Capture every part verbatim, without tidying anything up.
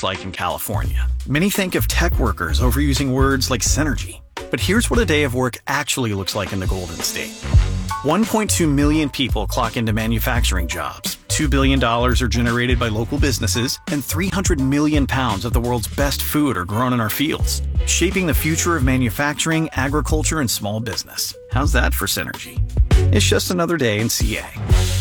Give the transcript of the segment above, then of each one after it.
like in California. Many think of tech workers overusing words like synergy. But here's what a day of work actually looks like in the Golden State. one point two million people clock into manufacturing jobs. two billion dollars are generated by local businesses, and three hundred million pounds of the world's best food are grown in our fields, shaping the future of manufacturing, agriculture, and small business. How's that for synergy? It's just another day in C A.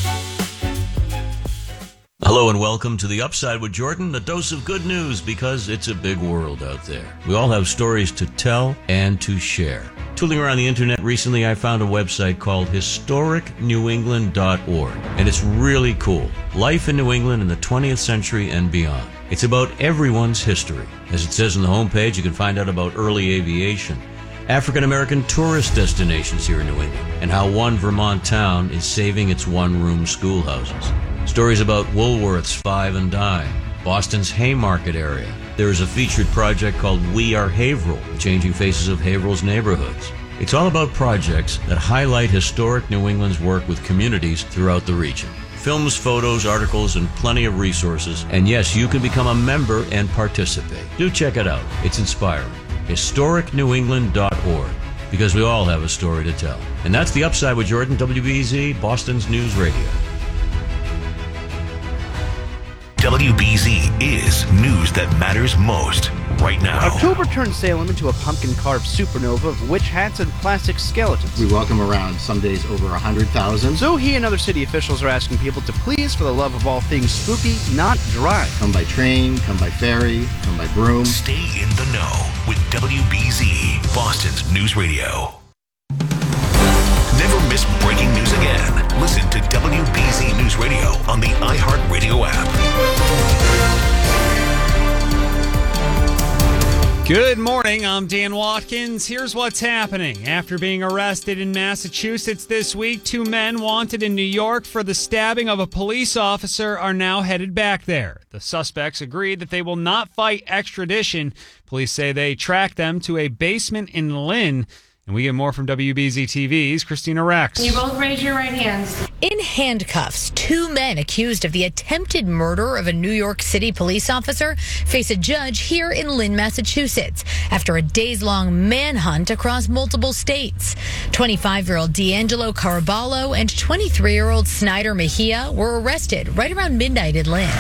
Hello and welcome to The Upside with Jordan, a dose of good news because it's a big world out there. We all have stories to tell and to share. Tooling around the internet recently, I found a website called historic new england dot org, and it's really cool. Life in New England in the twentieth century and beyond. It's about everyone's history. As it says on the homepage, you can find out about early aviation, African-American tourist destinations here in New England, and how one Vermont town is saving its one-room schoolhouses. Stories about Woolworth's Five and Dime, Boston's Haymarket area. There is a featured project called We Are Haverhill, changing faces of Haverhill's neighborhoods. It's all about projects that highlight historic New England's work with communities throughout the region. Films, photos, articles, and plenty of resources. And yes, you can become a member and participate. Do check it out. It's inspiring. historic new england dot org, because we all have a story to tell. And that's The Upside with Jordan, W B Z, Boston's News Radio. W B Z is news that matters most right now. October turned Salem into a pumpkin-carved supernova of witch hats and plastic skeletons. We welcome around, some days over one hundred thousand. So he and other city officials are asking people to please, for the love of all things spooky, not drive. Come by train, come by ferry, come by broom. Stay in the know with W B Z, Boston's News Radio. Never miss breaking news again. Listen to W B Z News Radio on the iHeartRadio app. Good morning, I'm Dan Watkins. Here's what's happening. After being arrested in Massachusetts this week, two men wanted in New York for the stabbing of a police officer are now headed back there. The suspects agreed that they will not fight extradition. Police say they tracked them to a basement in Lynn. And we get more from W B Z T V's Christina Rex. You both raise your right hands. In handcuffs, two men accused of the attempted murder of a New York City police officer face a judge here in Lynn, Massachusetts, after a days-long manhunt across multiple states. twenty-five-year-old D'Angelo Caraballo and twenty-three-year-old Snyder Mejia were arrested right around midnight in Lynn.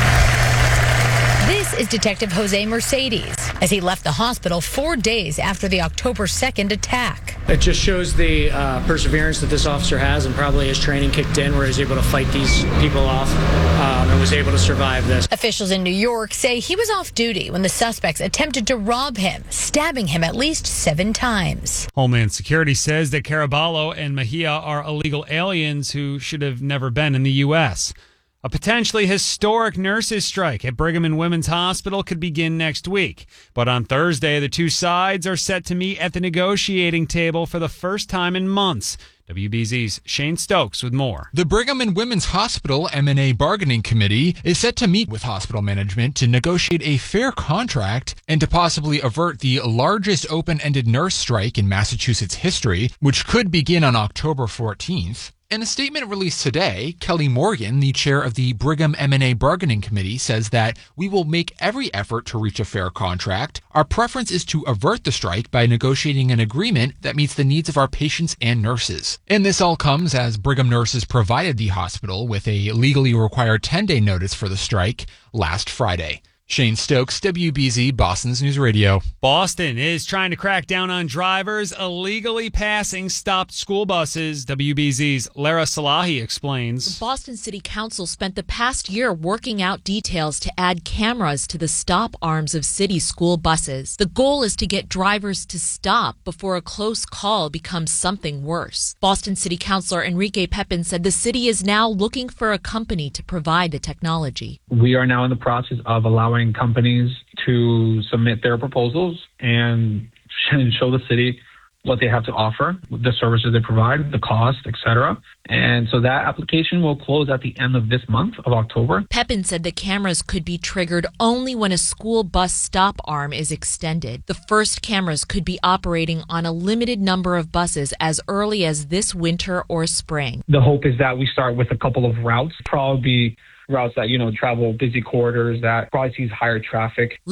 This is Detective Jose Mercedes, as he left the hospital four days after the October second attack. It just shows the uh, perseverance that this officer has, and probably his training kicked in where he's able to fight these people off um, and was able to survive this. Officials in New York say he was off duty when the suspects attempted to rob him, stabbing him at least seven times. Homeland Security says that Caraballo and Mejia are illegal aliens who should have never been in the U S A potentially historic nurses' strike at Brigham and Women's Hospital could begin next week. But on Thursday, the two sides are set to meet at the negotiating table for the first time in months. W B Z's Shane Stokes with more. The Brigham and Women's Hospital M and A Bargaining Committee is set to meet with hospital management to negotiate a fair contract and to possibly avert the largest open-ended nurse strike in Massachusetts history, which could begin on October fourteenth. In a statement released today, Kelly Morgan, the chair of the Brigham M and A Bargaining Committee, says that we will make every effort to reach a fair contract. Our preference is to avert the strike by negotiating an agreement that meets the needs of our patients and nurses. And this all comes as Brigham nurses provided the hospital with a legally required ten-day notice for the strike last Friday. Shane Stokes, W B Z, Boston's News Radio. Boston is trying to crack down on drivers illegally passing stopped school buses. W B Z's Lara Salahi explains. The Boston City Council spent the past year working out details to add cameras to the stop arms of city school buses. The goal is to get drivers to stop before a close call becomes something worse. Boston City Councilor Enrique Pepin said the city is now looking for a company to provide the technology. We are now in the process of allowing companies to submit their proposals and show the city what they have to offer, the services they provide, the cost, et cetera. And so that application will close at the end of this month of October. Pepin said the cameras could be triggered only when a school bus stop arm is extended. The first cameras could be operating on a limited number of buses as early as this winter or spring. The hope is that we start with a couple of routes, probably routes that, you know, travel busy corridors that probably sees higher traffic.